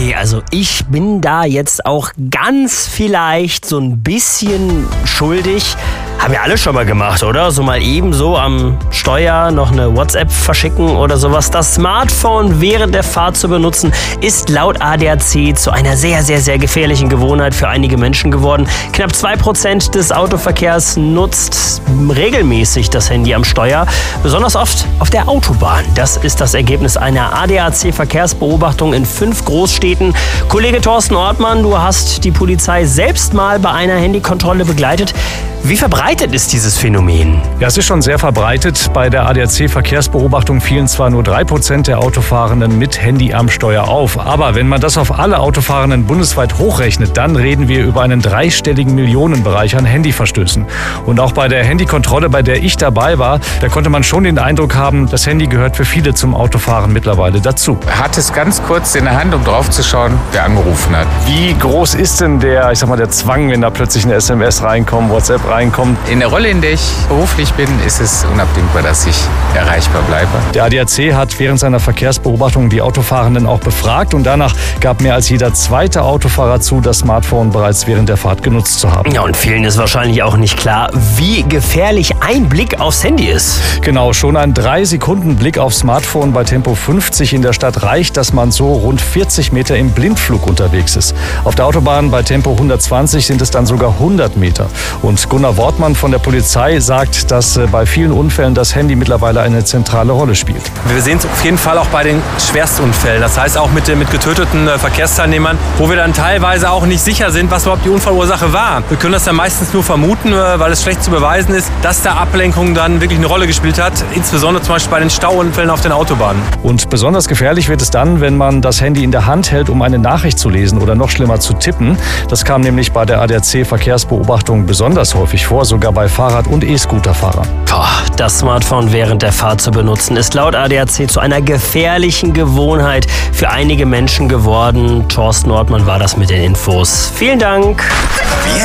Okay, also ich bin da jetzt auch ganz vielleicht so ein bisschen schuldig. Haben wir alle schon mal gemacht, oder? So mal eben so am Steuer noch eine WhatsApp verschicken oder sowas. Das Smartphone während der Fahrt zu benutzen, ist laut ADAC zu einer sehr, sehr, sehr gefährlichen Gewohnheit für einige Menschen geworden. Knapp 2% des Autoverkehrs nutzt regelmäßig das Handy am Steuer, besonders oft auf der Autobahn. Das ist das Ergebnis einer ADAC-Verkehrsbeobachtung in 5 Großstädten. Kollege Thorsten Ortmann, du hast die Polizei selbst mal bei einer Handykontrolle begleitet. Wie verbreitet ist dieses Phänomen? Ja, es ist schon sehr verbreitet. Bei der ADAC-Verkehrsbeobachtung fielen zwar nur 3% der Autofahrenden mit Handy am Steuer auf. Aber wenn man das auf alle Autofahrenden bundesweit hochrechnet, dann reden wir über einen 3-stelligen Millionenbereich an Handyverstößen. Und auch bei der Handykontrolle, bei der ich dabei war, da konnte man schon den Eindruck haben, das Handy gehört für viele zum Autofahren mittlerweile dazu. Er hat es ganz kurz in der Hand, um drauf zu schauen, wer angerufen hat. Wie groß ist denn der Zwang, wenn da plötzlich eine SMS reinkommt, WhatsApp reinkommt? In der Rolle, in der ich beruflich bin, ist es unabdingbar, dass ich erreichbar bleibe. Der ADAC hat während seiner Verkehrsbeobachtung die Autofahrenden auch befragt und danach gab mehr als jeder zweite Autofahrer zu, das Smartphone bereits während der Fahrt genutzt zu haben. Ja, und vielen ist wahrscheinlich auch nicht klar, wie gefährlich ein Blick aufs Handy ist. Genau, schon ein 3-Sekunden-Blick aufs Smartphone bei Tempo 50 in der Stadt reicht, dass man so rund 40 Meter im Blindflug unterwegs ist. Auf der Autobahn bei Tempo 120 sind es dann sogar 100 Meter. Und Gunnar Wortmann von der Polizei sagt, dass bei vielen Unfällen das Handy mittlerweile eine zentrale Rolle spielt. Wir sehen es auf jeden Fall auch bei den Schwerstunfällen. Das heißt auch mit getöteten Verkehrsteilnehmern, wo wir dann teilweise auch nicht sicher sind, was überhaupt die Unfallursache war. Wir können das dann meistens nur vermuten, weil es schlecht zu beweisen ist, dass da Ablenkung dann wirklich eine Rolle gespielt hat. Insbesondere zum Beispiel bei den Stauunfällen auf den Autobahnen. Und besonders gefährlich wird es dann, wenn man das Handy in der Hand hält, um eine Nachricht zu lesen oder noch schlimmer zu tippen. Das kam nämlich bei der ADAC-Verkehrsbeobachtung besonders häufig vor, sogar bei Fahrrad- und E-Scooterfahrern. Das Smartphone während der Fahrt zu benutzen, ist laut ADAC zu einer gefährlichen Gewohnheit für einige Menschen geworden. Thorsten Ortmann war das mit den Infos. Vielen Dank.